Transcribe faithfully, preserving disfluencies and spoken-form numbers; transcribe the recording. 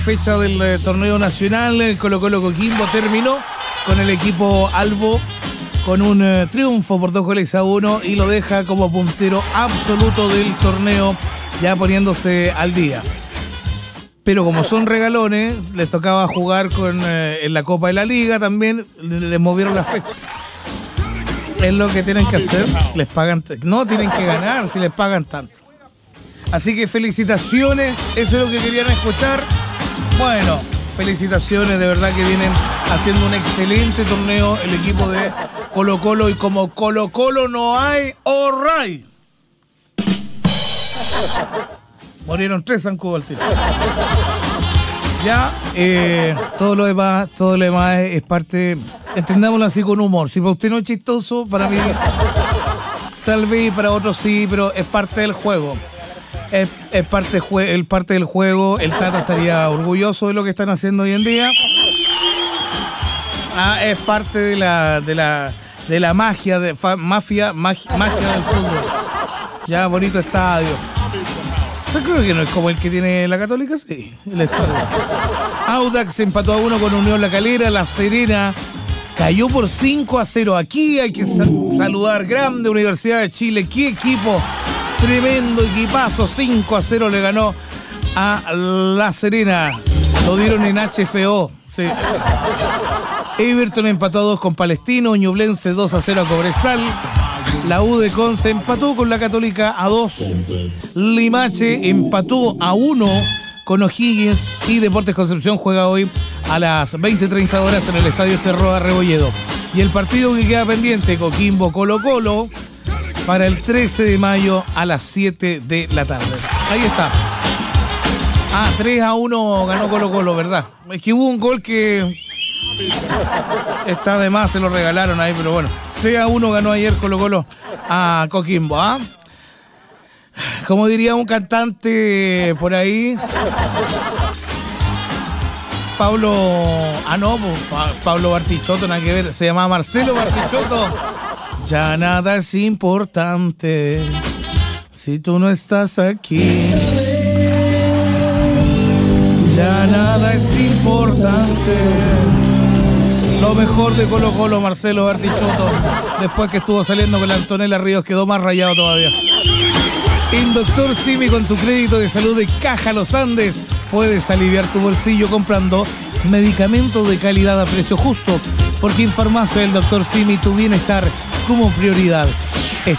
Fecha del eh, torneo nacional, el Colo-Colo Coquimbo terminó con el equipo Albo con un eh, triunfo por dos goles a uno y lo deja como puntero absoluto del torneo, ya poniéndose al día. Pero como son regalones, les tocaba jugar con eh, en la Copa de la Liga también, les movieron la fecha. Es lo que tienen que hacer, les pagan, no tienen que ganar si les pagan tanto. Así que felicitaciones, eso es lo que querían escuchar. Bueno, felicitaciones, de verdad que vienen haciendo un excelente torneo el equipo de Colo-Colo, y como Colo-Colo no hay, alright. Murieron tres zancudos al tiro. Ya, eh, todo lo demás, todo lo demás es, es parte, entendámoslo así con humor. Si para usted no es chistoso, para mí tal vez, para otros sí, pero es parte del juego. Es, es parte, jue- el parte del juego. El Tata estaría orgulloso de lo que están haciendo hoy en día. Ah, es parte de la de la de la magia de fa- mafia mag- magia del fútbol. Ya, bonito estadio. Yo creo que no es como el que tiene la Católica, sí, el estadio. Audax empató a uno con Unión La Calera. La Serena cayó por cinco a cero. Aquí hay que sa- saludar grande Universidad de Chile. ¡Qué equipo! Tremendo equipazo, cinco a cero le ganó a La Serena. Lo dieron en H F O. Sí. Everton empató a dos con Palestino. Ñublense dos a cero a Cobresal. La U de Conce empató con la Católica a dos. Limache empató a uno con O'Higgins. Y Deportes Concepción juega hoy a las veinte treinta horas en el Estadio Esterroa Rebolledo. Y el partido que queda pendiente, Coquimbo Colo-Colo, para el trece de mayo a las siete de la tarde. Ahí está. Ah, tres a uno ganó Colo-Colo, ¿verdad? Es que hubo un gol que está de más, se lo regalaron ahí, pero bueno. tres a uno ganó ayer Colo-Colo a Coquimbo, ¿ah? Como diría un cantante por ahí, Pablo... Ah, no, pues, Pa- Pablo Bartichotto, nada que ver, se llamaba Marcelo Bartichotto. Ya nada es importante si tú no estás aquí. Ya nada es importante. Lo mejor de Colo-Colo, Marcelo Bartichotto, después que estuvo saliendo con la Antonella Ríos, quedó más rayado todavía. En Doctor Simi, con tu crédito de salud de Caja Los Andes, puedes aliviar tu bolsillo comprando medicamentos de calidad a precio justo, porque en Farmacia del Doctor Simi tu bienestar como prioridad.